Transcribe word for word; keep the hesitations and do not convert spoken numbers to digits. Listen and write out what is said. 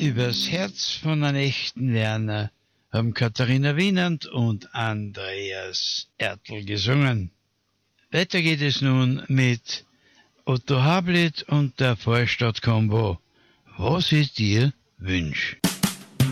Übers Herz von einem echten Werner haben Katharina Wienand und Andreas Ertl gesungen. Weiter geht es nun mit Otto Hablit und der Vorstadt-Combo. Was ist dir Wünsch?